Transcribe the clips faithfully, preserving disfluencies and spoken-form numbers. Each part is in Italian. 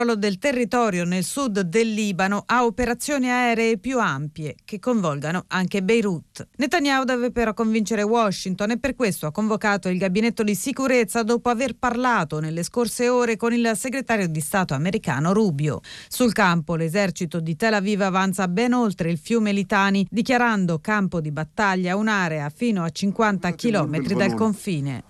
del territorio nel sud del Libano a operazioni aeree più ampie che coinvolgano anche Beirut. Netanyahu deve però convincere Washington e per questo ha convocato il gabinetto di sicurezza dopo aver parlato nelle scorse ore con il segretario di Stato americano Rubio. Sul campo l'esercito di Tel Aviv avanza ben oltre il fiume Litani, dichiarando campo di battaglia un'area fino a cinquanta chilometri dal confine.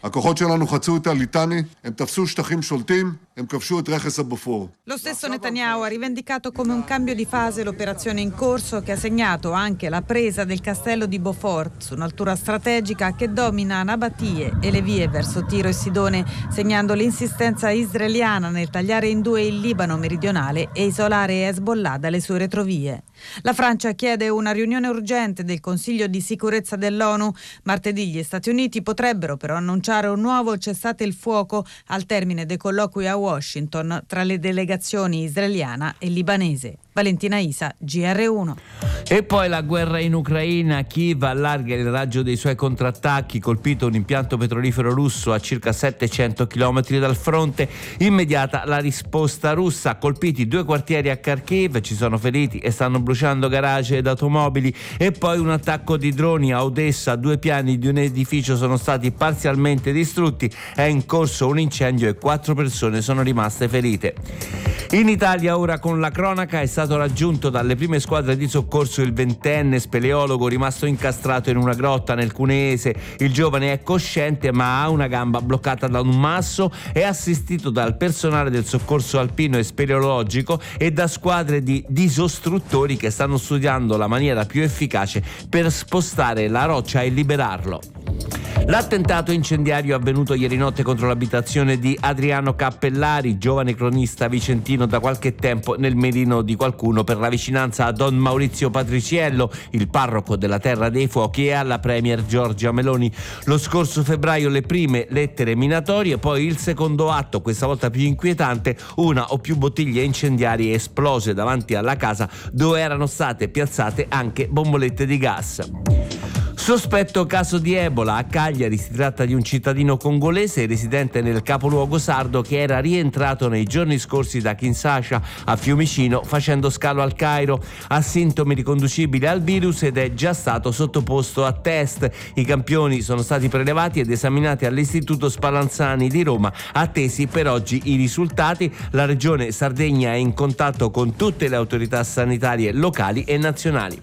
Lo stesso Netanyahu ha rivendicato come un cambio di fase l'operazione in corso che ha segnato anche la presa del castello di Beaufort su un'altura strategica che domina Nabatie e le vie verso Tiro e Sidone, segnando l'insistenza israeliana nel tagliare in due il Libano meridionale e isolare Hezbollah dalle sue retrovie. La Francia chiede una riunione urgente del Consiglio di sicurezza dell'ONU. Martedì gli Stati Uniti potrebbero però annunciare un nuovo cessate il fuoco al termine dei colloqui a Washington tra le delegazioni israeliana e libanese. Valentina Isa, G R uno. E poi la guerra in Ucraina. Kiev allarga il raggio dei suoi contrattacchi, colpito un impianto petrolifero russo a circa settecento chilometri dal fronte. Immediata la risposta russa, colpiti due quartieri a Kharkiv, ci sono feriti e stanno bruciando garage ed automobili. E poi un attacco di droni a Odessa, due piani di un edificio sono stati parzialmente distrutti, è in corso un incendio e quattro persone sono rimaste ferite. In Italia ora con la cronaca è stato raggiunto dalle prime squadre di soccorso il ventenne speleologo rimasto incastrato in una grotta nel Cuneese. Il giovane è cosciente ma ha una gamba bloccata da un masso, è assistito dal personale del soccorso alpino e speleologico e da squadre di disostruttori che stanno studiando la maniera più efficace per spostare la roccia e liberarlo. L'attentato incendiario avvenuto ieri notte contro l'abitazione di Adriano Cappellari, giovane cronista vicentino da qualche tempo nel mirino di qualcuno per la vicinanza a Don Maurizio Patriciello, il parroco della Terra dei Fuochi, e alla premier Giorgia Meloni. Lo scorso febbraio le prime lettere minatorie, poi il secondo atto, questa volta più inquietante, una o più bottiglie incendiarie esplose davanti alla casa dove erano state piazzate anche bombolette di gas. Sospetto caso di Ebola a Cagliari. Si tratta di un cittadino congolese residente nel capoluogo sardo che era rientrato nei giorni scorsi da Kinshasa a Fiumicino facendo scalo al Cairo. Ha sintomi riconducibili al virus ed è già stato sottoposto a test. I campioni sono stati prelevati ed esaminati all'Istituto Spallanzani di Roma. Attesi per oggi i risultati. La regione Sardegna è in contatto con tutte le autorità sanitarie locali e nazionali.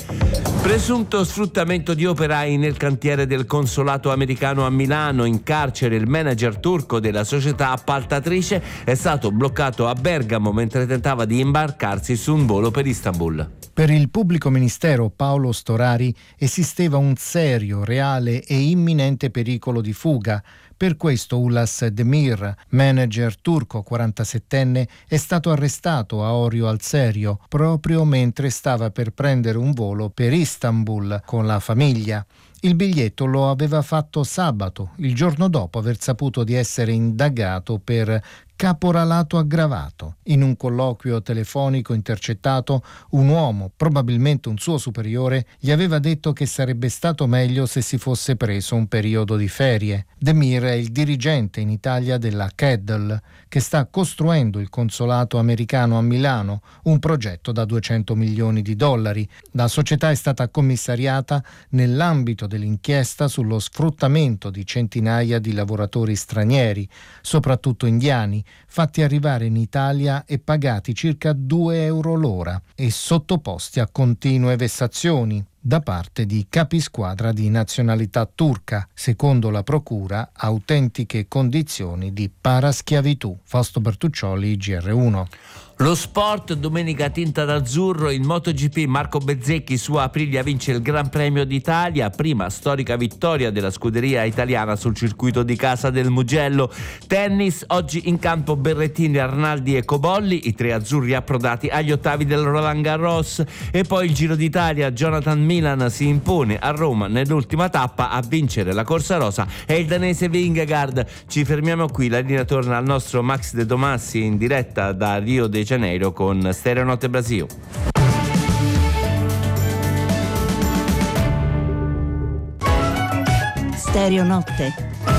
Presunto sfruttamento di operai nel cantiere del consolato americano a Milano. In carcere il manager turco della società appaltatrice è stato bloccato a Bergamo mentre tentava di imbarcarsi su un volo per Istanbul. Per il pubblico ministero Paolo Storari esisteva un serio, reale e imminente pericolo di fuga. Per questo Ulas Demir, manager turco quarantasettenne, è stato arrestato a Orio al Serio proprio mentre stava per prendere un volo per Istanbul con la famiglia. Il biglietto lo aveva fatto sabato, il giorno dopo aver saputo di essere indagato per caporalato aggravato. In un colloquio telefonico intercettato, un uomo, probabilmente un suo superiore, gli aveva detto che sarebbe stato meglio se si fosse preso un periodo di ferie. Demir è il dirigente in Italia della Keddle, che sta costruendo il consolato americano a Milano, un progetto da duecento milioni di dollari. La società è stata commissariata nell'ambito dell'inchiesta sullo sfruttamento di centinaia di lavoratori stranieri, soprattutto indiani, fatti arrivare in Italia e pagati circa due euro l'ora e sottoposti a continue vessazioni da parte di capisquadra di nazionalità turca, secondo la procura autentiche condizioni di paraschiavitù. Fausto Bertuccioli, G R uno. Lo sport, domenica tinta d'azzurro, in MotoGP Marco Bezzecchi su Aprilia vince il Gran Premio d'Italia, prima storica vittoria della scuderia italiana sul circuito di casa del Mugello. Tennis, oggi in campo Berrettini, Arnaldi e Cobolli, i tre azzurri approdati agli ottavi del Roland Garros. E poi il Giro d'Italia, Jonathan Milan si impone a Roma nell'ultima tappa, a vincere la corsa rosa è il danese Vingegaard. Ci fermiamo qui, la linea torna al nostro Max De Tomassi in diretta da Rio de Janeiro con Stereo Notte Brasil. Stereo Notte.